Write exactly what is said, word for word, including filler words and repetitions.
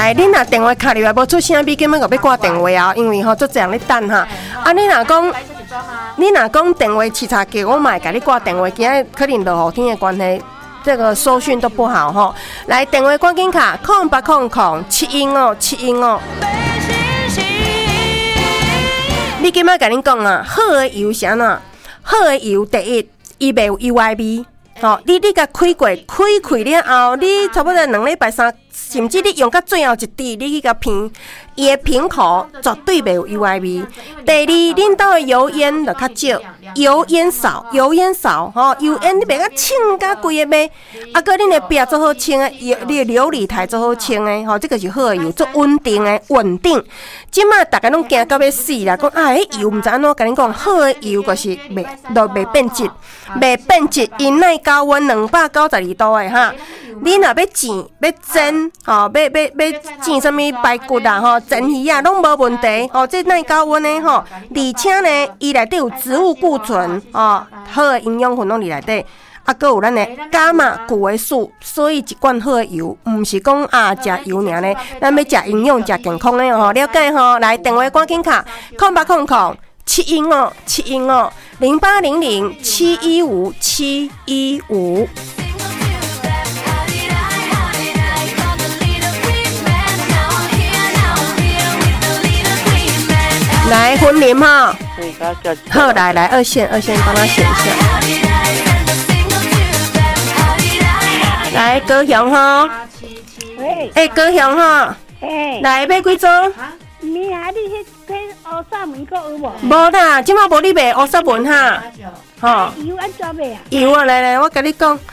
来，恁若电话卡入来无出声，比根本就要挂电话啊，因为吼做这样咧等哈。啊，你若讲，你若讲电话七查叫我嘛会甲你挂电话，今仔可能落雨天的关系。这个收讯都不好哈，来电话关键卡空八空空七音哦七音哦。你今麦甲恁讲啊，好的油是安怎？好的油第一，伊袂有 U I V。吼、哦，你你甲开过，开开了后，你差不多两礼拜三，甚至你用到最后一滴，你去甲片，伊的瓶口绝对袂有 U I V。第二，恁兜的油烟就较少，油烟少，油烟少，吼、哦，油烟你袂甲清甲规个尾，啊，搁恁的壁做好清诶，油你的琉璃台做好清诶，吼、哦，这个是好的油，做稳定诶，稳定。即卖大家拢惊到要死啦，讲啊，迄油毋知安怎，甲恁讲好的油就是袂，都袂变质，袂变质，因耐高温两百九十二度诶哈。你若要煎、要蒸，吼、哦，要要要煎什物排骨啊，吼，蒸鱼啊，拢无问题，吼、哦，这耐高温诶，吼，而且呢，伊内底有植物固醇，哦，好的营养分拢伫内底。啊，搁有咱的伽马谷维素，所以一罐好的油，毋是讲啊食油尔呢，咱要食营养、食健康的吼，了解吼？来电话赶紧卡，空八空空七音哦，七音哦，零八零零七一五七一五。来婚礼哈，好来来二线二线帮他选一下。来高雄哈，喂，哎高雄哈，哎，来买几张？ 你啊，你迄迄乌沙文阁有无？ 无啦，即马无你卖乌沙文哈，吼。 油安怎卖啊？ 油啊，来来，我甲你讲，